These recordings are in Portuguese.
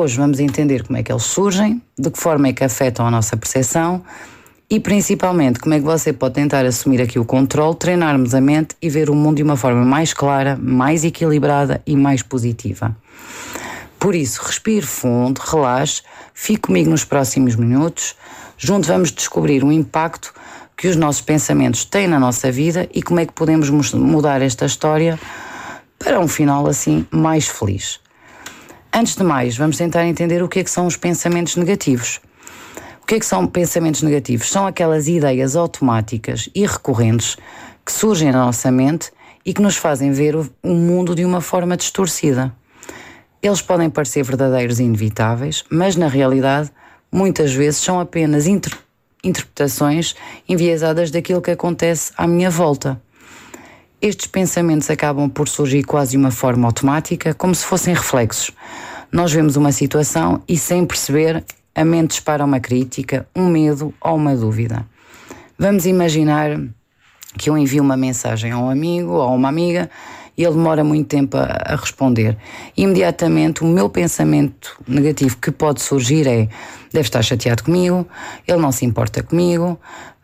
Hoje vamos entender como é que eles surgem, de que forma é que afetam a nossa percepção e principalmente como é que você pode tentar assumir aqui o controle, treinarmos a mente e ver o mundo de uma forma mais clara, mais equilibrada e mais positiva. Por isso, respire fundo, relaxe, fique comigo nos próximos minutos. Juntos vamos descobrir o impacto que os nossos pensamentos têm na nossa vida e como é que podemos mudar esta história para um final assim mais feliz. Antes de mais, vamos tentar entender o que é que são os pensamentos negativos. O que é que são pensamentos negativos? São aquelas ideias automáticas e recorrentes que surgem na nossa mente e que nos fazem ver o mundo de uma forma distorcida. Eles podem parecer verdadeiros e inevitáveis, mas na realidade, muitas vezes são apenas interpretações enviesadas daquilo que acontece à minha volta. Estes pensamentos acabam por surgir quase de uma forma automática, como se fossem reflexos. Nós vemos uma situação e, sem perceber, a mente dispara uma crítica, um medo ou uma dúvida. Vamos imaginar que eu envio uma mensagem a um amigo ou a uma amiga e ele demora muito tempo a responder. Imediatamente o meu pensamento negativo que pode surgir é: deve estar chateado comigo, ele não se importa comigo,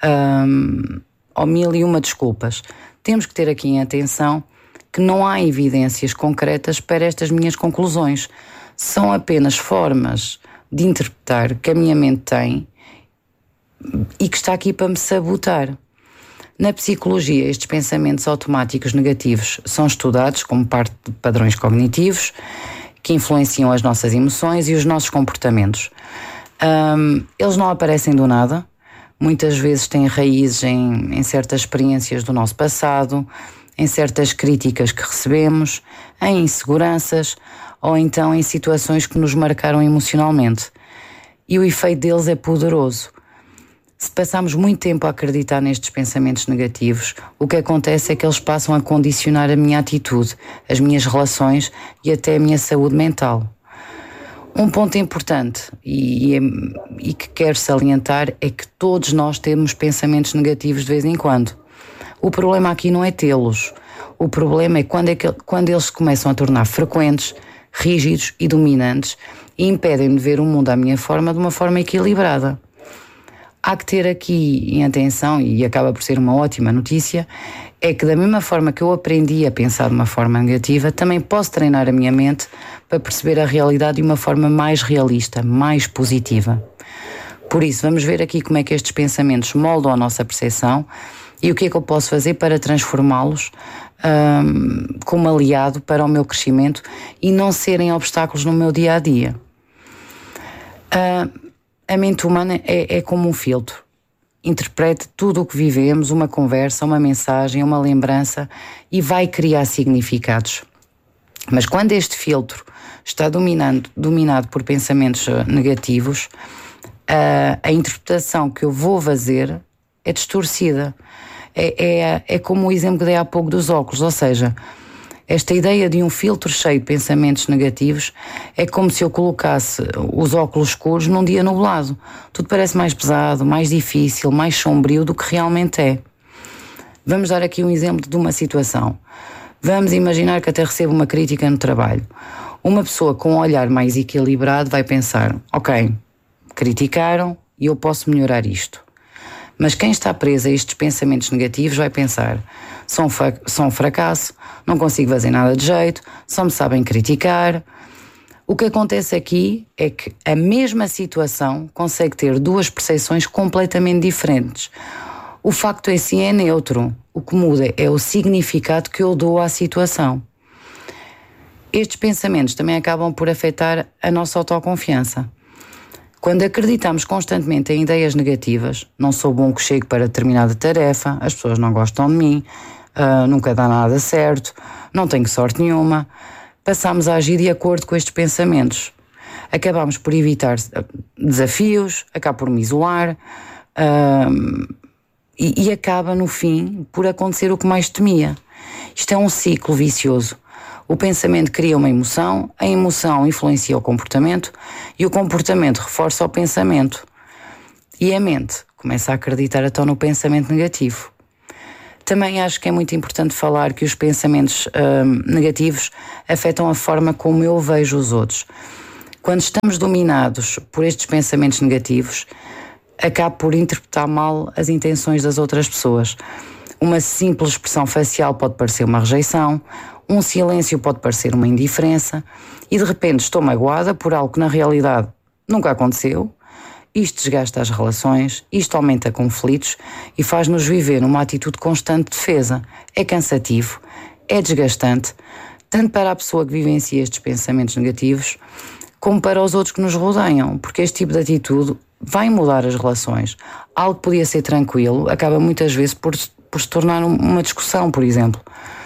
ou mil e uma desculpas. Temos que ter aqui em atenção que não há evidências concretas para estas minhas conclusões. São apenas formas de interpretar que a minha mente tem e que está aqui para me sabotar. Na psicologia, estes pensamentos automáticos negativos são estudados como parte de padrões cognitivos que influenciam as nossas emoções e os nossos comportamentos. Eles não aparecem do nada, muitas vezes têm raízes em certas experiências do nosso passado, em certas críticas que recebemos, em inseguranças ou então em situações que nos marcaram emocionalmente. E o efeito deles é poderoso. Se passarmos muito tempo a acreditar nestes pensamentos negativos, o que acontece é que eles passam a condicionar a minha atitude, as minhas relações e até a minha saúde mental. Um ponto importante e que quero salientar é que todos nós temos pensamentos negativos de vez em quando. O problema aqui não é tê-los. O problema é quando eles começam a tornar frequentes, rígidos e dominantes e impedem-me de ver o mundo à minha forma de uma forma equilibrada. Há que ter aqui em atenção, e acaba por ser uma ótima notícia, é que da mesma forma que eu aprendi a pensar de uma forma negativa, também posso treinar a minha mente para perceber a realidade de uma forma mais realista, mais positiva. Por isso, vamos ver aqui como é que estes pensamentos moldam a nossa percepção e o que é que eu posso fazer para transformá-los como aliado para o meu crescimento e não serem obstáculos no meu dia-a-dia. A mente humana é como um filtro. Interpreta tudo o que vivemos, uma conversa, uma mensagem, uma lembrança e vai criar significados. Mas quando este filtro está dominado por pensamentos negativos, a interpretação que eu vou fazer é distorcida. É como o exemplo que dei há pouco dos óculos, ou seja, esta ideia de um filtro cheio de pensamentos negativos é como se eu colocasse os óculos escuros num dia nublado. Tudo parece mais pesado, mais difícil, mais sombrio do que realmente é. Vamos dar aqui um exemplo de uma situação. Vamos imaginar que até recebo uma crítica no trabalho. Uma pessoa com um olhar mais equilibrado vai pensar: ok, criticaram e eu posso melhorar isto. Mas quem está preso a estes pensamentos negativos vai pensar: sou um fracasso, não consigo fazer nada de jeito, só me sabem criticar. O que acontece aqui é que a mesma situação consegue ter duas percepções completamente diferentes. O facto em si é neutro, o que muda é o significado que eu dou à situação. Estes pensamentos também acabam por afetar a nossa autoconfiança. Quando acreditamos constantemente em ideias negativas, não sou bom que chegue para determinada tarefa, as pessoas não gostam de mim, nunca dá nada certo, não tenho sorte nenhuma, passamos a agir de acordo com estes pensamentos. Acabamos por evitar desafios, acabo por me isolar e acaba no fim por acontecer o que mais temia. Isto é um ciclo vicioso. O pensamento cria uma emoção, a emoção influencia o comportamento e o comportamento reforça o pensamento. E a mente começa a acreditar então no pensamento negativo. Também acho que é muito importante falar que os pensamentos negativos afetam a forma como eu vejo os outros. Quando estamos dominados por estes pensamentos negativos, acabo por interpretar mal as intenções das outras pessoas. Uma simples expressão facial pode parecer uma rejeição, um silêncio pode parecer uma indiferença e de repente estou magoada por algo que na realidade nunca aconteceu. Isto desgasta as relações, isto aumenta conflitos e faz-nos viver numa atitude constante de defesa. É cansativo, é desgastante, tanto para a pessoa que vivencia estes pensamentos negativos, como para os outros que nos rodeiam, porque este tipo de atitude vai mudar as relações. Algo que podia ser tranquilo acaba muitas vezes por se tornar uma discussão, por exemplo.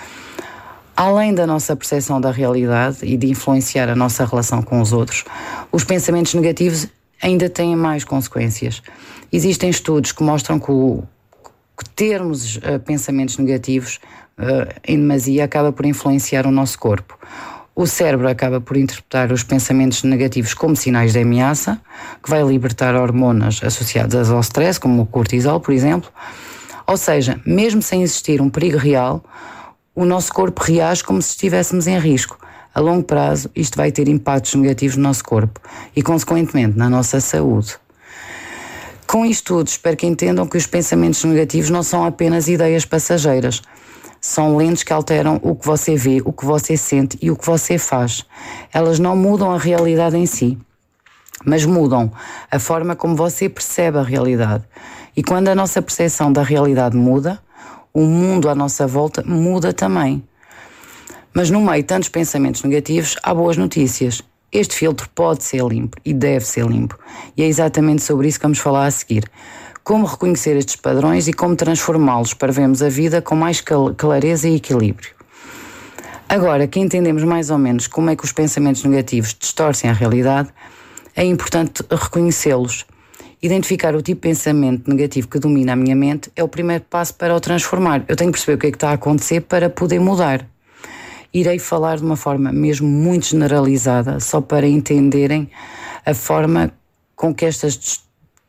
Além da nossa percepção da realidade e de influenciar a nossa relação com os outros, os pensamentos negativos ainda têm mais consequências. Existem estudos que mostram que termos pensamentos negativos em demasia acaba por influenciar o nosso corpo. O cérebro acaba por interpretar os pensamentos negativos como sinais de ameaça, que vai libertar hormonas associadas ao stress, como o cortisol, por exemplo. Ou seja, mesmo sem existir um perigo real, o nosso corpo reage como se estivéssemos em risco. A longo prazo, isto vai ter impactos negativos no nosso corpo e, consequentemente, na nossa saúde. Com isto tudo, espero que entendam que os pensamentos negativos não são apenas ideias passageiras. São lentes que alteram o que você vê, o que você sente e o que você faz. Elas não mudam a realidade em si, mas mudam a forma como você percebe a realidade. E quando a nossa percepção da realidade muda, o mundo à nossa volta muda também. Mas no meio de tantos pensamentos negativos, há boas notícias. Este filtro pode ser limpo e deve ser limpo. E é exatamente sobre isso que vamos falar a seguir. Como reconhecer estes padrões e como transformá-los para vermos a vida com mais clareza e equilíbrio. Agora que entendemos mais ou menos como é que os pensamentos negativos distorcem a realidade, é importante reconhecê-los. Identificar o tipo de pensamento negativo que domina a minha mente é o primeiro passo para o transformar. Eu tenho que perceber o que é que está a acontecer para poder mudar. Irei falar de uma forma mesmo muito generalizada, só para entenderem a forma que estas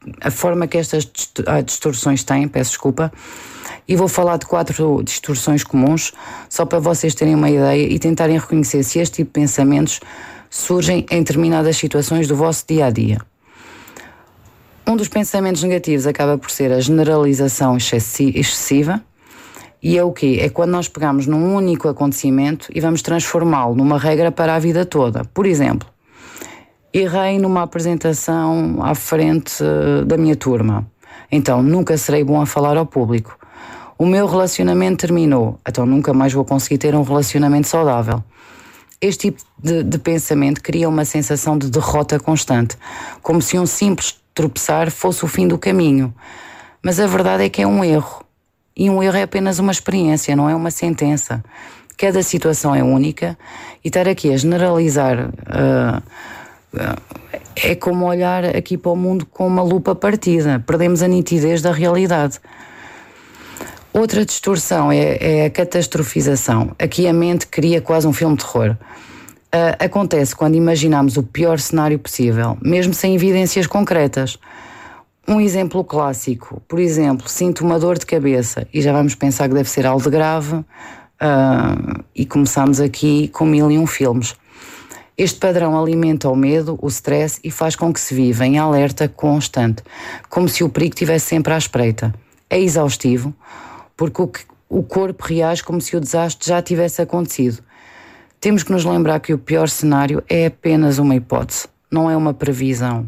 distorções têm, peço desculpa, e vou falar de 4 distorções comuns, só para vocês terem uma ideia e tentarem reconhecer se este tipo de pensamentos surgem em determinadas situações do vosso dia-a-dia. Um dos pensamentos negativos acaba por ser a generalização excessiva. E é o quê? É quando nós pegamos num único acontecimento e vamos transformá-lo numa regra para a vida toda. Por exemplo, errei numa apresentação à frente da minha turma. Então, nunca serei bom a falar ao público. O meu relacionamento terminou. Então, nunca mais vou conseguir ter um relacionamento saudável. Este tipo de pensamento cria uma sensação de derrota constante, como se um simples tropeçar fosse o fim do caminho. Mas a verdade é que é um erro. E um erro é apenas uma experiência, não é uma sentença. Cada situação é única e estar aqui a generalizar é como olhar aqui para o mundo com uma lupa partida. Perdemos a nitidez da realidade. Outra distorção é a catastrofização. Aqui a mente cria quase um filme de terror. Acontece quando imaginamos o pior cenário possível, mesmo sem evidências concretas. Um exemplo clássico, por exemplo, sinto uma dor de cabeça e já vamos pensar que deve ser algo de grave e começamos aqui com 1001 filmes. Este padrão alimenta o medo, o stress e faz com que se viva em alerta constante, como se o perigo estivesse sempre à espreita. É exaustivo, porque o corpo reage como se o desastre já tivesse acontecido. Temos que nos lembrar que o pior cenário é apenas uma hipótese, não é uma previsão.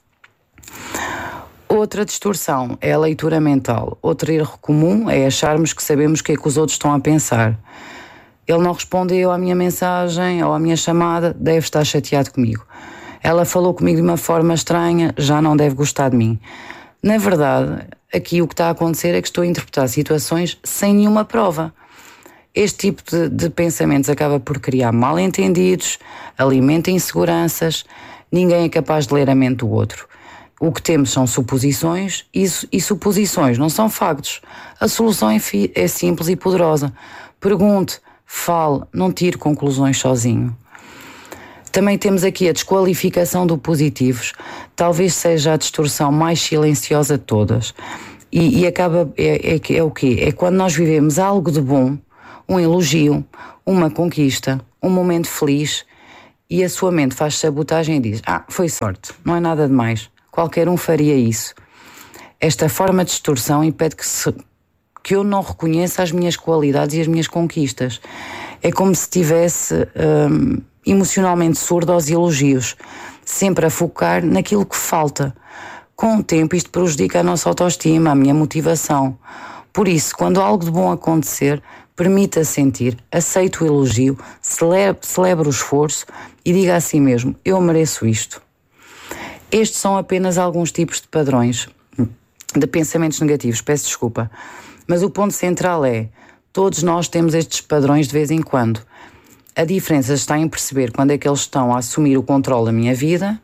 Outra distorção é a leitura mental. Outro erro comum é acharmos que sabemos o que é que os outros estão a pensar. Ele não respondeu à minha mensagem ou à minha chamada, deve estar chateado comigo. Ela falou comigo de uma forma estranha, já não deve gostar de mim. Na verdade, aqui o que está a acontecer é que estou a interpretar situações sem nenhuma prova. Este tipo de pensamentos acaba por criar mal-entendidos, alimenta inseguranças, ninguém é capaz de ler a mente do outro. O que temos são suposições e suposições não são factos. A solução é simples e poderosa. Pergunte, fale, não tire conclusões sozinho. Também temos aqui a desqualificação do positivos. Talvez seja a distorção mais silenciosa de todas. E acaba, é o quê? É quando nós vivemos algo de bom, um elogio, uma conquista, um momento feliz, e a sua mente faz sabotagem e diz: foi sorte, não é nada demais, qualquer um faria isso. Esta forma de distorção impede que eu não reconheça as minhas qualidades e as minhas conquistas. É como se estivesse emocionalmente surdo aos elogios, sempre a focar naquilo que falta. Com o tempo isto prejudica a nossa autoestima, a minha motivação. Por isso, quando algo de bom acontecer, permita sentir, aceite o elogio, celebre o esforço e diga a si mesmo: eu mereço isto. Estes são apenas alguns tipos de padrões de pensamentos negativos, peço desculpa. Mas o ponto central é: todos nós temos estes padrões de vez em quando. A diferença está em perceber quando é que eles estão a assumir o controle da minha vida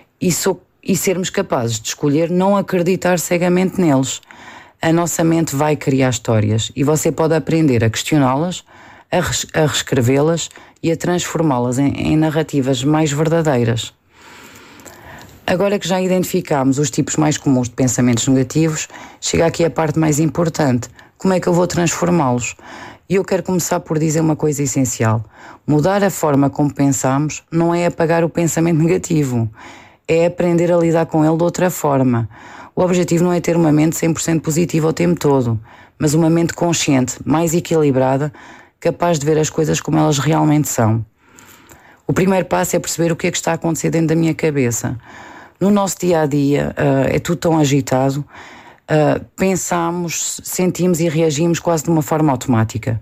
e sermos capazes de escolher não acreditar cegamente neles. A nossa mente vai criar histórias e você pode aprender a questioná-las, a reescrevê-las e a transformá-las em narrativas mais verdadeiras. Agora que já identificámos os tipos mais comuns de pensamentos negativos, chega aqui a parte mais importante: como é que eu vou transformá-los? E eu quero começar por dizer uma coisa essencial: mudar a forma como pensamos não é apagar o pensamento negativo, é aprender a lidar com ele de outra forma. O objetivo não é ter uma mente 100% positiva o tempo todo, mas uma mente consciente, mais equilibrada, capaz de ver as coisas como elas realmente são. O primeiro passo é perceber o que é que está a acontecer dentro da minha cabeça. No nosso dia-a-dia, é tudo tão agitado, pensamos, sentimos e reagimos quase de uma forma automática.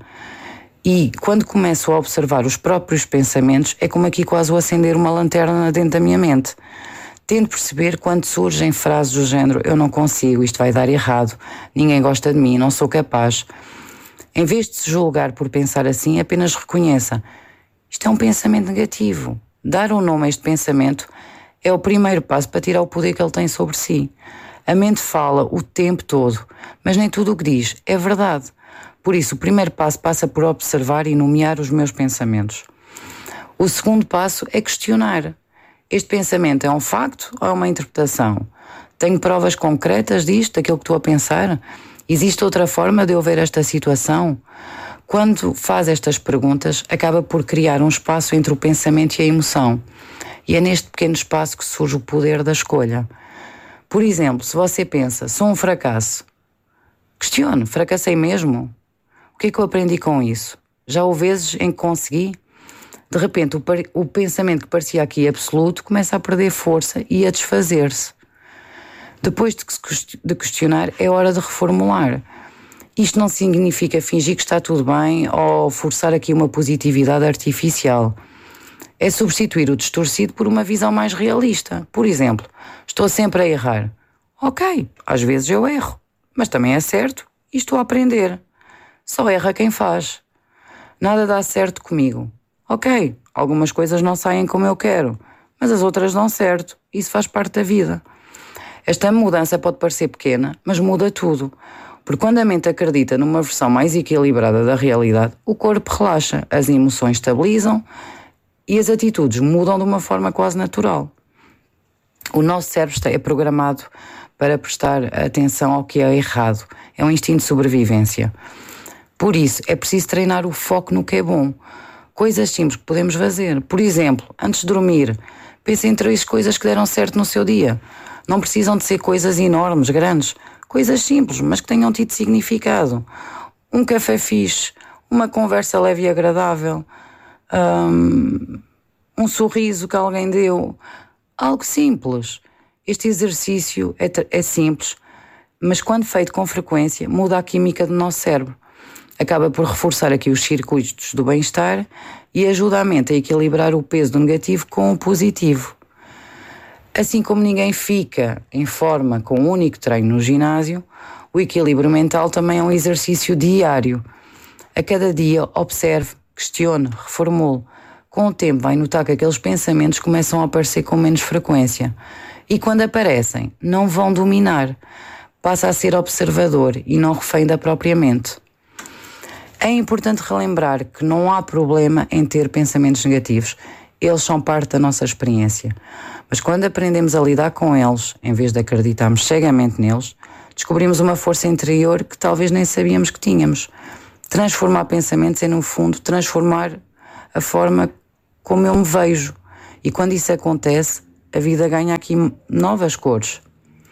E quando começo a observar os próprios pensamentos, é como aqui quase o acender uma lanterna dentro da minha mente. Tento perceber quando surgem frases do género: eu não consigo, isto vai dar errado, ninguém gosta de mim, não sou capaz. Em vez de se julgar por pensar assim, apenas reconheça: isto é um pensamento negativo. Dar um nome a este pensamento é o primeiro passo para tirar o poder que ele tem sobre si. A mente fala o tempo todo, mas nem tudo o que diz é verdade. Por isso, o primeiro passo passa por observar e nomear os meus pensamentos. O segundo passo é questionar. Este pensamento é um facto ou é uma interpretação? Tenho provas concretas disto, daquilo que estou a pensar? Existe outra forma de eu ver esta situação? Quando faz estas perguntas, acaba por criar um espaço entre o pensamento e a emoção. E é neste pequeno espaço que surge o poder da escolha. Por exemplo, se você pensa: sou um fracasso, questione: fracassei mesmo? O que é que eu aprendi com isso? Já houve vezes em que consegui? De repente, o pensamento que parecia aqui absoluto começa a perder força e a desfazer-se. Depois de questionar, é hora de reformular. Isto não significa fingir que está tudo bem ou forçar aqui uma positividade artificial. É substituir o distorcido por uma visão mais realista. Por exemplo: estou sempre a errar. Ok, às vezes eu erro, mas também é certo e estou a aprender. Só erra quem faz. Nada dá certo comigo. Ok, algumas coisas não saem como eu quero, mas as outras dão certo. Isso faz parte da vida. Esta mudança pode parecer pequena, mas muda tudo. Porque quando a mente acredita numa versão mais equilibrada da realidade, o corpo relaxa, as emoções estabilizam e as atitudes mudam de uma forma quase natural. O nosso cérebro é programado para prestar atenção ao que é errado. É um instinto de sobrevivência. Por isso, é preciso treinar o foco no que é bom. Coisas simples que podemos fazer. Por exemplo, antes de dormir, pense em 3 coisas que deram certo no seu dia. Não precisam de ser coisas enormes, grandes. Coisas simples, mas que tenham tido significado. Um café fixe, uma conversa leve e agradável, um sorriso que alguém deu. Algo simples. Este exercício é simples, mas quando feito com frequência, muda a química do nosso cérebro. Acaba por reforçar aqui os circuitos do bem-estar e ajuda a mente a equilibrar o peso do negativo com o positivo. Assim como ninguém fica em forma com um único treino no ginásio, o equilíbrio mental também é um exercício diário. A cada dia observe, questione, reformule. Com o tempo vai notar que aqueles pensamentos começam a aparecer com menos frequência. E quando aparecem, não vão dominar. Passa a ser observador e não refém da própria mente. É importante relembrar que não há problema em ter pensamentos negativos. Eles são parte da nossa experiência. Mas quando aprendemos a lidar com eles, em vez de acreditarmos cegamente neles, descobrimos uma força interior que talvez nem sabíamos que tínhamos. Transformar pensamentos é, no fundo, transformar a forma como eu me vejo. E quando isso acontece, a vida ganha aqui novas cores.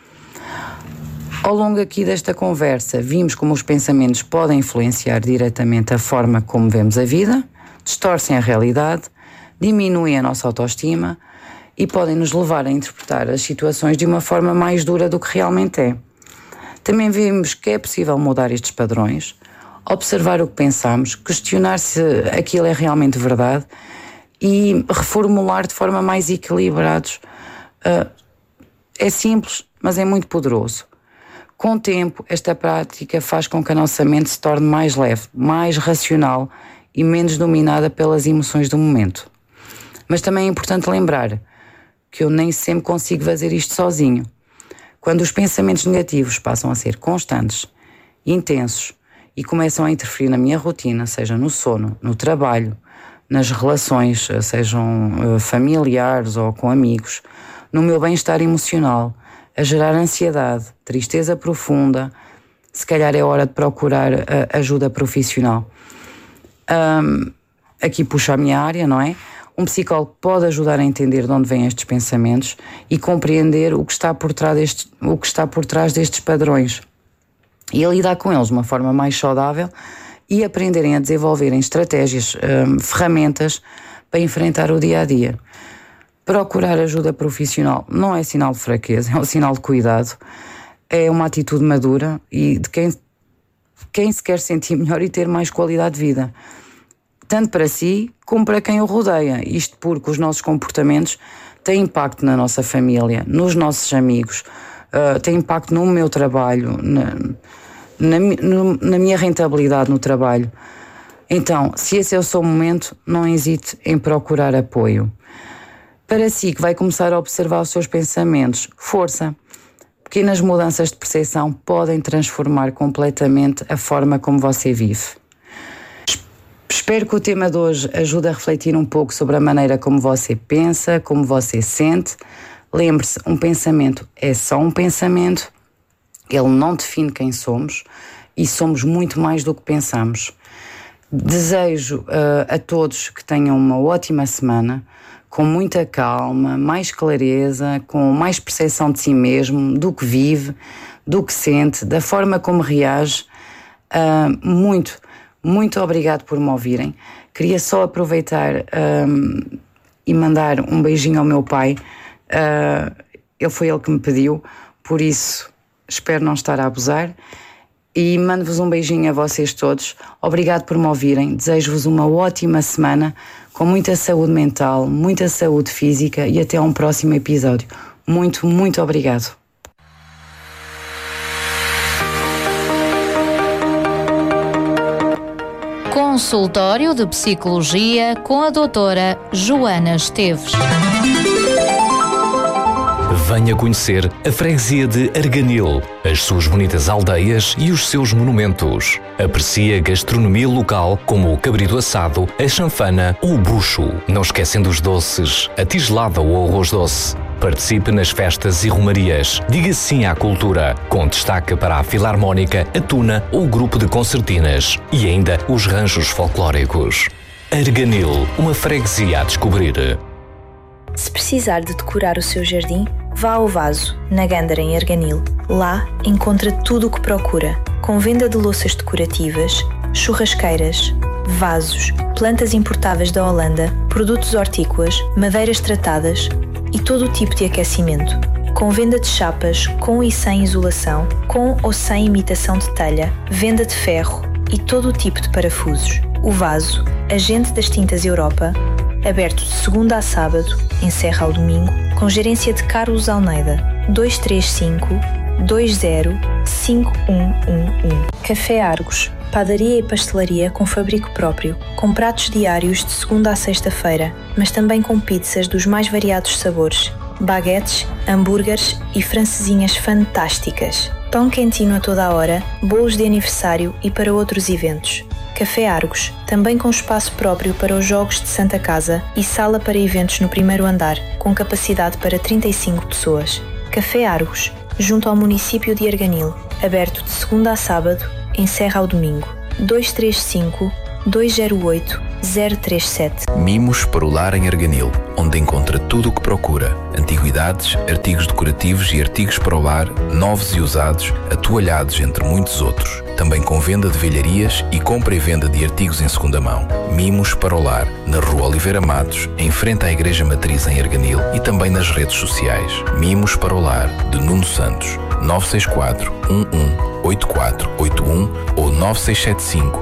Ao longo aqui desta conversa, vimos como os pensamentos podem influenciar diretamente a forma como vemos a vida, distorcem a realidade, diminuem a nossa autoestima e podem nos levar a interpretar as situações de uma forma mais dura do que realmente é. Também vimos que é possível mudar estes padrões, observar o que pensamos, questionar se aquilo é realmente verdade e reformular de forma mais equilibrada. É simples, mas é muito poderoso. Com o tempo, esta prática faz com que a nossa mente se torne mais leve, mais racional e menos dominada pelas emoções do momento. Mas também é importante lembrar que eu nem sempre consigo fazer isto sozinho. Quando os pensamentos negativos passam a ser constantes, intensos e começam a interferir na minha rotina, seja no sono, no trabalho, nas relações, sejam familiares ou com amigos, no meu bem-estar emocional, a gerar ansiedade, tristeza profunda, se calhar é hora de procurar ajuda profissional. Aqui puxo a minha área, não é? Um psicólogo pode ajudar a entender de onde vêm estes pensamentos e compreender o que está por trás destes padrões e a lidar com eles de uma forma mais saudável e aprenderem a desenvolverem estratégias, ferramentas para enfrentar o dia a dia. Procurar ajuda profissional não é sinal de fraqueza, é um sinal de cuidado, é uma atitude madura e de quem se quer sentir melhor e ter mais qualidade de vida, tanto para si como para quem o rodeia. Isto porque os nossos comportamentos têm impacto na nossa família, nos nossos amigos, têm impacto no meu trabalho, na minha rentabilidade no trabalho. Então, se esse é o seu momento, não hesite em procurar apoio. Para si, que vai começar a observar os seus pensamentos, força. Pequenas mudanças de percepção podem transformar completamente a forma como você vive. Espero que o tema de hoje ajude a refletir um pouco sobre a maneira como você pensa, como você sente. Lembre-se, um pensamento é só um pensamento, ele não define quem somos e somos muito mais do que pensamos. Desejo a todos que tenham uma ótima semana, com muita calma, mais clareza, com mais percepção de si mesmo, do que vive, do que sente, da forma como reage. Muito obrigado por me ouvirem. Queria só aproveitar e mandar um beijinho ao meu pai. Foi ele que me pediu, por isso espero não estar a abusar. E mando-vos um beijinho a vocês todos. Obrigado por me ouvirem. Desejo-vos uma ótima semana, com muita saúde mental, muita saúde física e até um próximo episódio. Muito, muito obrigado. Consultório de Psicologia com a doutora Joana Esteves. Venha conhecer a freguesia de Arganil, as suas bonitas aldeias e os seus monumentos. Aprecie a gastronomia local como o cabrito assado, a chanfana ou o bucho. Não esquecendo os doces, a tigelada ou o arroz doce. Participe nas festas e romarias. Diga sim à cultura, com destaque para a filarmónica, a tuna ou o grupo de concertinas. E ainda os ranchos folclóricos. Arganil, uma freguesia a descobrir. Se precisar de decorar o seu jardim, vá ao Vaso, na Gândara, em Arganil. Lá encontra tudo o que procura, com venda de louças decorativas, churrasqueiras, vasos, plantas importadas da Holanda, produtos hortícolas, madeiras tratadas e todo o tipo de aquecimento. Com venda de chapas, com e sem isolação, com ou sem imitação de telha, venda de ferro e todo o tipo de parafusos. O Vaso, agente das Tintas Europa, aberto de segunda a sábado, encerra ao domingo, com gerência de Carlos Almeida, 235-20-5111. Café Argos, padaria e pastelaria com fabrico próprio, com pratos diários de segunda a sexta-feira, mas também com pizzas dos mais variados sabores, baguetes, hambúrgueres e francesinhas fantásticas. Pão quentinho a toda a hora, bolos de aniversário e para outros eventos. Café Argos, também com espaço próprio para os Jogos de Santa Casa e sala para eventos no primeiro andar, com capacidade para 35 pessoas. Café Argos, junto ao município de Arganil, aberto de segunda a sábado, encerra ao domingo. 235-208-8 037. Mimos para o lar em Arganil, onde encontra tudo o que procura: antiguidades, artigos decorativos e artigos para o lar, novos e usados, atoalhados, entre muitos outros. Também com venda de velharias e compra e venda de artigos em segunda mão. Mimos para o lar, na Rua Oliveira Matos, em frente à Igreja Matriz em Arganil, e também nas redes sociais. Mimos para o lar, de Nuno Santos, 964 11 8481 ou 9675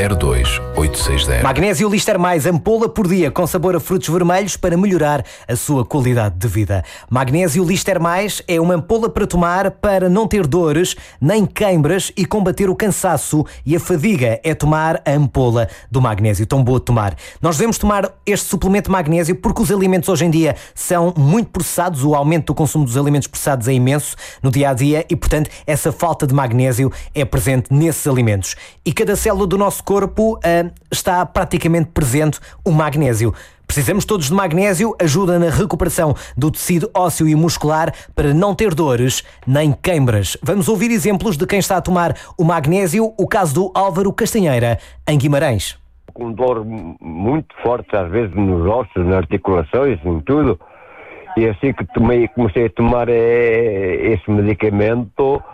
02860. Magnésio Lister Mais, ampola por dia com sabor a frutos vermelhos para melhorar a sua qualidade de vida. Magnésio Lister Mais é uma ampola para tomar para não ter dores nem queimbras e combater o cansaço e a fadiga. É tomar a ampola do magnésio, tão boa de tomar. Nós devemos tomar este suplemento de magnésio porque os alimentos hoje em dia são muito processados, o aumento do consumo dos alimentos processados é imenso no dia a dia e, portanto, essa falta de magnésio é presente nesses alimentos. E cada célula do nosso corpo está praticamente presente o magnésio. Precisamos todos de magnésio, ajuda na recuperação do tecido ósseo e muscular para não ter dores nem queimbras. Vamos ouvir exemplos de quem está a tomar o magnésio, o caso do Álvaro Castanheira, em Guimarães. Com dor muito forte, às vezes nos ossos, nas articulações, em tudo, e assim que comecei a tomar esse medicamento,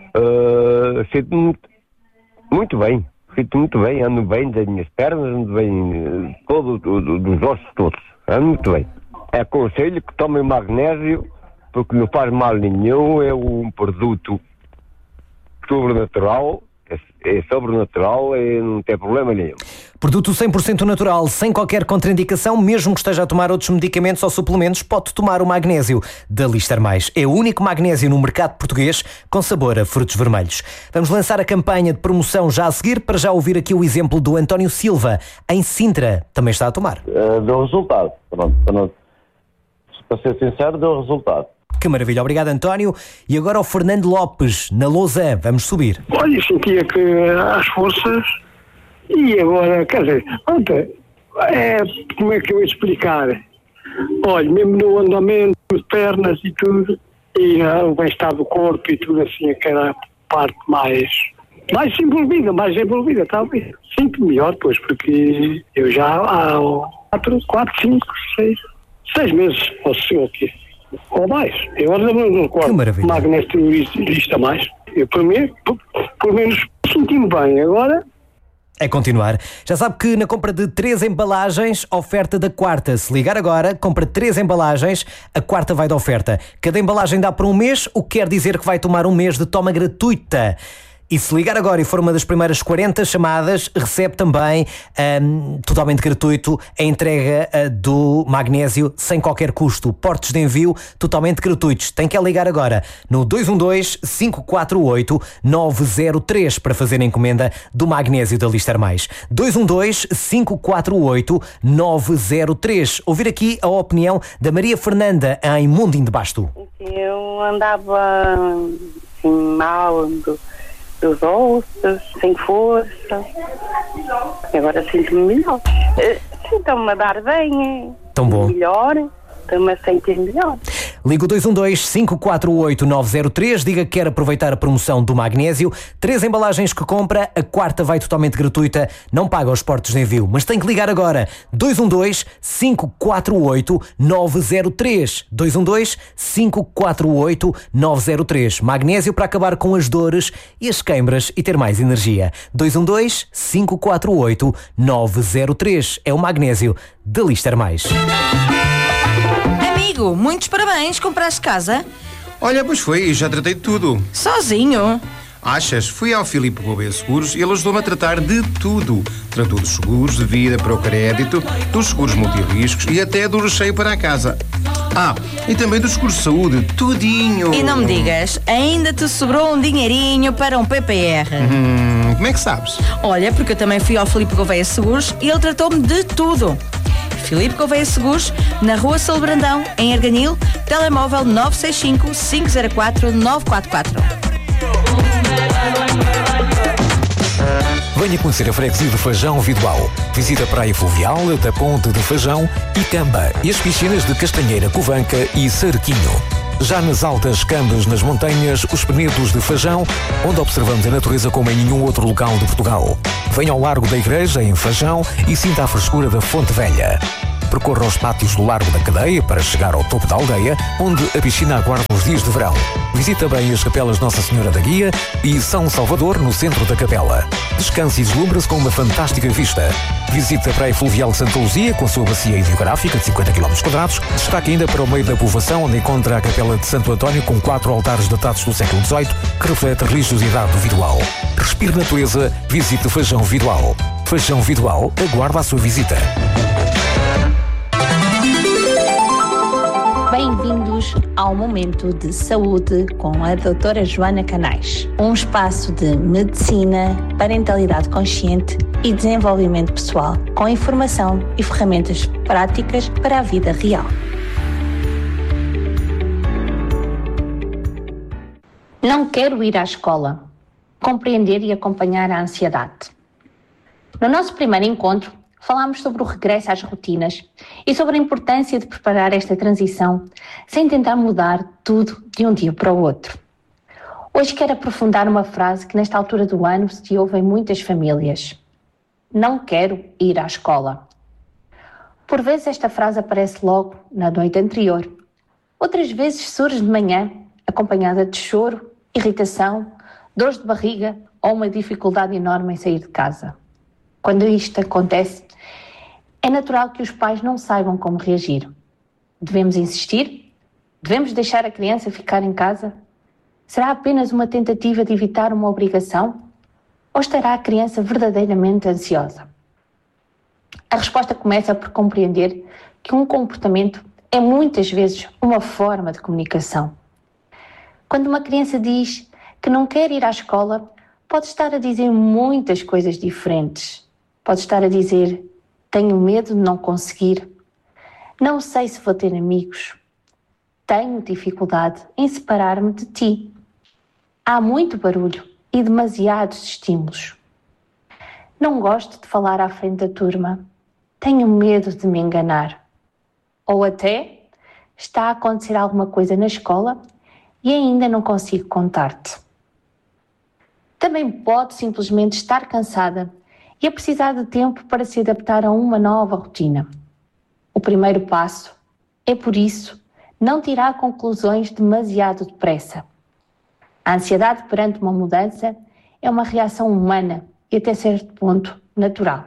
sinto muito bem. Sinto muito bem, ando bem das minhas pernas, ando bem dos ossos todos, ando muito bem. Aconselho que tomem magnésio, porque não faz mal nenhum, é um produto sobrenatural, é sobrenatural e não tem problema nenhum. Produto 100% natural, sem qualquer contraindicação, mesmo que esteja a tomar outros medicamentos ou suplementos, pode tomar o magnésio da Lister Mais. É o único magnésio no mercado português com sabor a frutos vermelhos. Vamos lançar a campanha de promoção já a seguir, para já ouvir aqui o exemplo do António Silva, em Sintra, também está a tomar. Deu resultado, pronto. Para ser sincero, deu resultado. Que maravilha, obrigado António. E agora o Fernando Lopes, na Lousã, vamos subir. Olha, sentia que as forças, e agora, quer dizer, ontem, como é que eu ia explicar? Olha, mesmo no andamento, as pernas e tudo, e o bem-estar do corpo e tudo assim, aquela parte mais envolvida, talvez. Sinto melhor, pois, porque eu já há 4, 5, 6 meses, ou quê? Ou mais. Eu agora não recordo. Magnésio Lister Mais. Eu, por menos, senti-me bem. Agora... É continuar. Já sabe que na compra de 3 embalagens, oferta da quarta. Se ligar agora, compra 3 embalagens, a quarta vai de oferta. Cada embalagem dá para um mês, o que quer dizer que vai tomar um mês de toma gratuita. E se ligar agora e for uma das primeiras 40 chamadas, recebe também, totalmente gratuito, a entrega do magnésio sem qualquer custo. Portos de envio totalmente gratuitos. Tem que ligar agora no 212-548-903 para fazer a encomenda do magnésio da Lister Mais. 212-548-903. Ouvir aqui a opinião da Maria Fernanda em Mundim de Basto. Eu andava assim, mal dos ossos, sem força. Agora sinto-me melhor. Sinto-me a dar bem. Tão bom. Melhor. Estou-me a sentir melhor. Liga o 212-548-903, diga que quer aproveitar a promoção do magnésio. 3 embalagens que compra, a quarta vai totalmente gratuita, não paga os portos de envio. Mas tem que ligar agora. 212-548-903. 212-548-903. Magnésio para acabar com as dores e as queimbras e ter mais energia. 212-548-903. É o magnésio da Lister Mais. Amigo, muitos parabéns, compraste casa? Olha, pois foi, já tratei de tudo. Sozinho? Achas? Fui ao Filipe Gouveia Seguros e ele ajudou-me a tratar de tudo. Tratou dos seguros de vida para o crédito, dos seguros multirriscos e até do recheio para a casa. E também dos seguros de saúde, tudinho. E não me digas, ainda te sobrou um dinheirinho para um PPR. Como é que sabes? Olha, porque eu também fui ao Filipe Gouveia Seguros e ele tratou-me de tudo. Filipe Gouveia Seguros, na Rua Salbrandão, em Arganil, telemóvel 965-504-944. Venha conhecer a freguesia do Fajão Vidoal. Visita a Praia Fluvial, da Ponte de Fajão e Camba e as piscinas de Castanheira, Covanca e Sarquinho. Já nas altas Cambas, nas montanhas, os Penedos de Fajão, onde observamos a natureza como em nenhum outro local de Portugal. Venha ao Largo da Igreja, em Fajão, e sinta a frescura da Fonte Velha. Percorra os pátios do Largo da Cadeia para chegar ao topo da aldeia, onde a piscina aguarda os dias de verão. Visita bem as capelas Nossa Senhora da Guia e São Salvador, no centro da capela. Descanse e deslumbra-se com uma fantástica vista. Visite a Praia Fluvial de Santa Luzia, com a sua bacia hidrográfica de 50 km². Destaque ainda para o meio da povoação, onde encontra a Capela de Santo António, com 4 altares datados do século XVIII, que reflete a religiosidade do Vidoal. Respire natureza, visite Fajão Vidoal. Fajão Vidoal aguarda a sua visita. Bem-vindos ao Momento de Saúde com a doutora Joana Canais. Um espaço de medicina, parentalidade consciente e desenvolvimento pessoal, com informação e ferramentas práticas para a vida real. Não quero ir à escola. Compreender e acompanhar a ansiedade. No nosso primeiro encontro, falámos sobre o regresso às rotinas e sobre a importância de preparar esta transição sem tentar mudar tudo de um dia para o outro. Hoje quero aprofundar uma frase que nesta altura do ano se ouve em muitas famílias. Não quero ir à escola. Por vezes esta frase aparece logo na noite anterior. Outras vezes surge de manhã, acompanhada de choro, irritação, dores de barriga ou uma dificuldade enorme em sair de casa. Quando isto acontece, é natural que os pais não saibam como reagir. Devemos insistir? Devemos deixar a criança ficar em casa? Será apenas uma tentativa de evitar uma obrigação? Ou estará a criança verdadeiramente ansiosa? A resposta começa por compreender que um comportamento é muitas vezes uma forma de comunicação. Quando uma criança diz que não quer ir à escola, pode estar a dizer muitas coisas diferentes. Pode estar a dizer, tenho medo de não conseguir, não sei se vou ter amigos, tenho dificuldade em separar-me de ti. Há muito barulho e demasiados estímulos. Não gosto de falar à frente da turma, tenho medo de me enganar. Ou até, está a acontecer alguma coisa na escola e ainda não consigo contar-te. Também pode simplesmente estar cansada e a precisar de tempo para se adaptar a uma nova rotina. O primeiro passo é, por isso, não tirar conclusões demasiado depressa. A ansiedade perante uma mudança é uma reação humana e até certo ponto natural.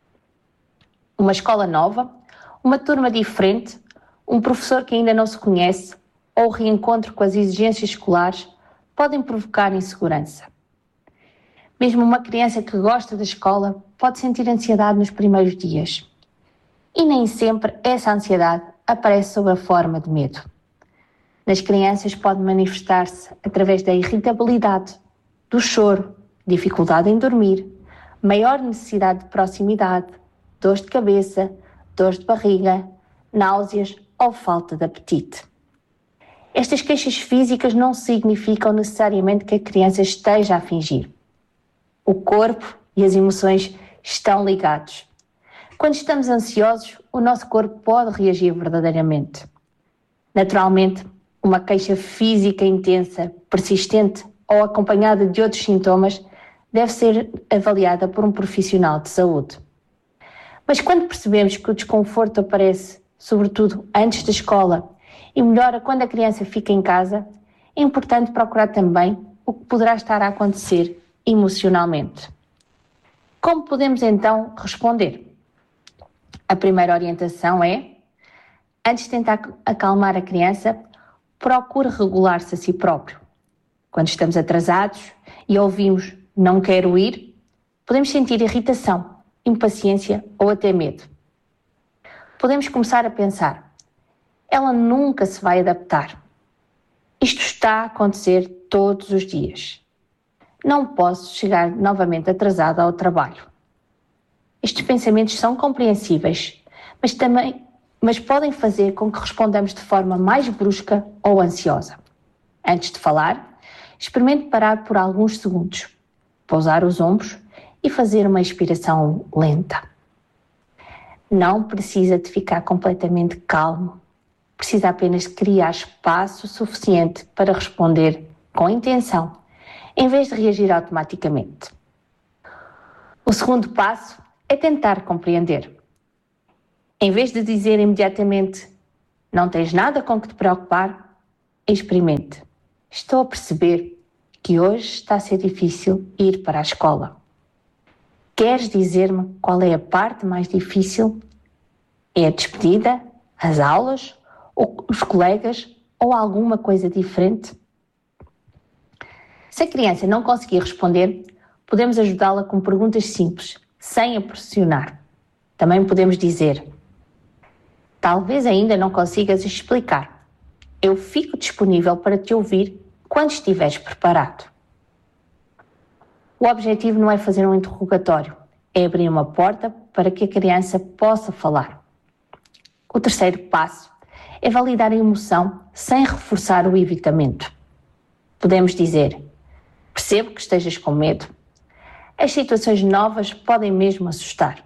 Uma escola nova, uma turma diferente, um professor que ainda não se conhece ou o reencontro com as exigências escolares podem provocar insegurança. Mesmo uma criança que gosta da escola pode sentir ansiedade nos primeiros dias. E nem sempre essa ansiedade aparece sob a forma de medo. Nas crianças pode manifestar-se através da irritabilidade, do choro, dificuldade em dormir, maior necessidade de proximidade, dores de cabeça, dores de barriga, náuseas ou falta de apetite. Estas queixas físicas não significam necessariamente que a criança esteja a fingir. O corpo e as emoções estão ligados. Quando estamos ansiosos, o nosso corpo pode reagir verdadeiramente. Naturalmente, uma queixa física intensa, persistente ou acompanhada de outros sintomas deve ser avaliada por um profissional de saúde. Mas quando percebemos que o desconforto aparece, sobretudo antes da escola, e melhora quando a criança fica em casa, é importante procurar também o que poderá estar a acontecer emocionalmente. Como podemos então responder? A primeira orientação é, antes de tentar acalmar a criança, procure regular-se a si próprio. Quando estamos atrasados e ouvimos não quero ir, podemos sentir irritação, impaciência ou até medo. Podemos começar a pensar, ela nunca se vai adaptar. Isto está a acontecer todos os dias. Não posso chegar novamente atrasada ao trabalho. Estes pensamentos são compreensíveis, mas podem fazer com que respondamos de forma mais brusca ou ansiosa. Antes de falar, experimente parar por alguns segundos, pousar os ombros e fazer uma expiração lenta. Não precisa de ficar completamente calmo. precisa apenas de criar espaço suficiente para responder com intenção, em vez de reagir automaticamente. O segundo passo é tentar compreender. Em vez de dizer imediatamente não tens nada com que te preocupar, experimente. Estou a perceber que hoje está a ser difícil ir para a escola. Queres dizer-me qual é a parte mais difícil? É a despedida, as aulas, os colegas ou alguma coisa diferente? Se a criança não conseguir responder, podemos ajudá-la com perguntas simples, sem a pressionar. Também podemos dizer: talvez ainda não consigas explicar. Eu fico disponível para te ouvir quando estiveres preparado. O objetivo não é fazer um interrogatório, é abrir uma porta para que a criança possa falar. O terceiro passo é validar a emoção sem reforçar o evitamento. Podemos dizer: percebo que estejas com medo. As situações novas podem mesmo assustar.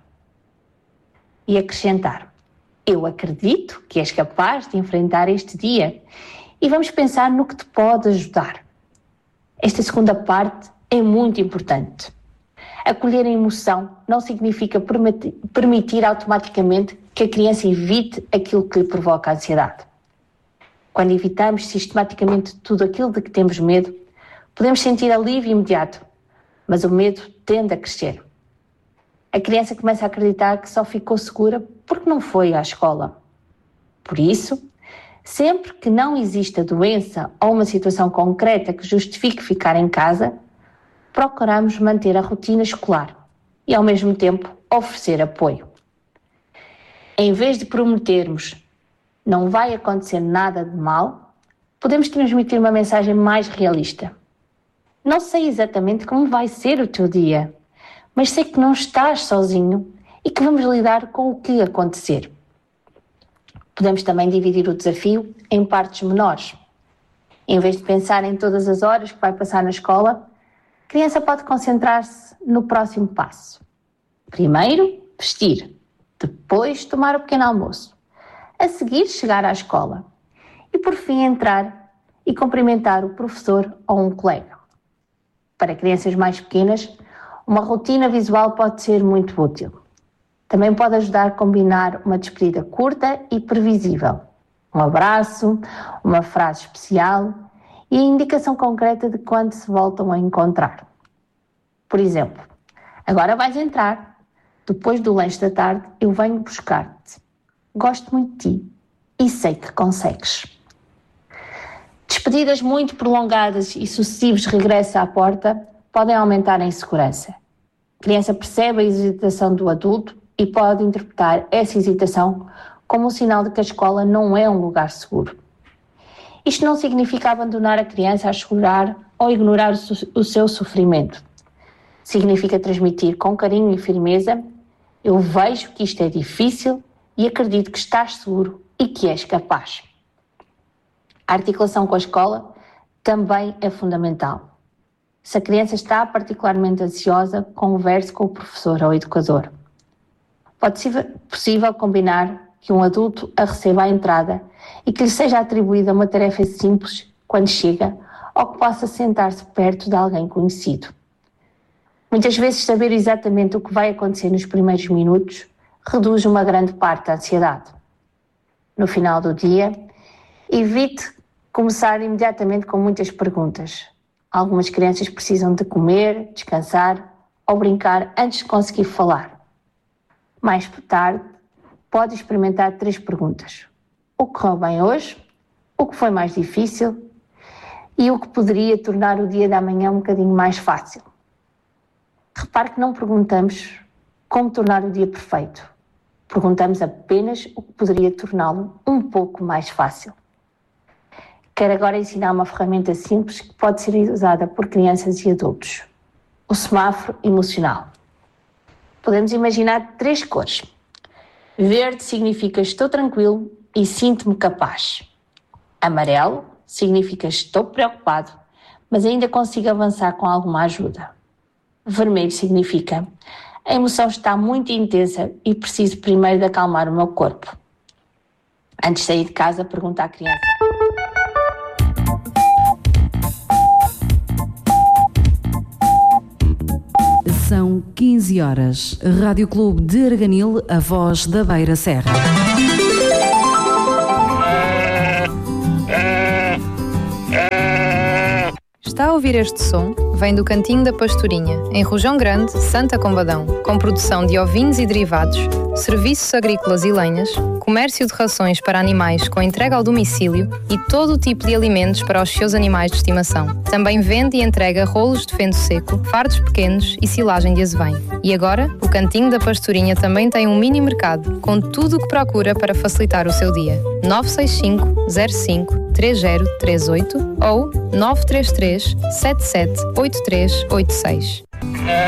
E acrescentar: eu acredito que és capaz de enfrentar este dia e vamos pensar no que te pode ajudar. Esta segunda parte é muito importante. Acolher a emoção não significa permitir automaticamente que a criança evite aquilo que lhe provoca ansiedade. Quando evitamos sistematicamente tudo aquilo de que temos medo, podemos sentir alívio imediato, mas o medo tende a crescer. A criança começa a acreditar que só ficou segura porque não foi à escola. Por isso, sempre que não exista doença ou uma situação concreta que justifique ficar em casa, procuramos manter a rotina escolar e, ao mesmo tempo, oferecer apoio. Em vez de prometermos não vai acontecer nada de mal, podemos transmitir uma mensagem mais realista. Não sei exatamente como vai ser o teu dia, mas sei que não estás sozinho e que vamos lidar com o que acontecer. Podemos também dividir o desafio em partes menores. Em vez de pensar em todas as horas que vai passar na escola, a criança pode concentrar-se no próximo passo. Primeiro, vestir. Depois, tomar o pequeno almoço. A seguir, chegar à escola. E, por fim, entrar e cumprimentar o professor ou um colega. Para crianças mais pequenas, uma rotina visual pode ser muito útil. Também pode ajudar a combinar uma despedida curta e previsível. Um abraço, uma frase especial e a indicação concreta de quando se voltam a encontrar. Por exemplo, agora vais entrar. Depois do lanche da tarde, eu venho buscar-te. Gosto muito de ti e sei que consegues. Despedidas muito prolongadas e sucessivos regressos à porta podem aumentar a insegurança. A criança percebe a hesitação do adulto e pode interpretar essa hesitação como um sinal de que a escola não é um lugar seguro. Isto não significa abandonar a criança a chorar ou ignorar o seu sofrimento. Significa transmitir com carinho e firmeza: eu vejo que isto é difícil e acredito que estás seguro e que és capaz. A articulação com a escola também é fundamental. Se a criança está particularmente ansiosa, converse com o professor ou educador. Pode ser possível combinar que um adulto a receba à entrada e que lhe seja atribuída uma tarefa simples quando chega, ou que possa sentar-se perto de alguém conhecido. Muitas vezes saber exatamente o que vai acontecer nos primeiros minutos reduz uma grande parte da ansiedade. No final do dia, evite começar imediatamente com muitas perguntas. Algumas crianças precisam de comer, descansar ou brincar antes de conseguir falar. Mais tarde, pode experimentar 3 perguntas. O que correu bem hoje? O que foi mais difícil? E o que poderia tornar o dia da manhã um bocadinho mais fácil? Repare que não perguntamos como tornar o dia perfeito. Perguntamos apenas o que poderia torná-lo um pouco mais fácil. Quero agora ensinar uma ferramenta simples que pode ser usada por crianças e adultos. O semáforo emocional. Podemos imaginar 3 cores. Verde significa estou tranquilo e sinto-me capaz. Amarelo significa estou preocupado, mas ainda consigo avançar com alguma ajuda. Vermelho significa a emoção está muito intensa e preciso primeiro de acalmar o meu corpo. Antes de sair de casa, pergunta à criança. São 15 horas. Rádio Clube de Arganil, a voz da Beira Serra. Está a ouvir este som? Vem do Cantinho da Pastorinha, em Rojão Grande, Santa Combadão, com produção de ovinos e derivados, serviços agrícolas e lenhas, comércio de rações para animais com entrega ao domicílio e todo o tipo de alimentos para os seus animais de estimação. Também vende e entrega rolos de feno seco, fardos pequenos e silagem de azevém. E agora, o Cantinho da Pastorinha também tem um mini mercado, com tudo o que procura para facilitar o seu dia. 965 05 3038 ou 933 77 8386.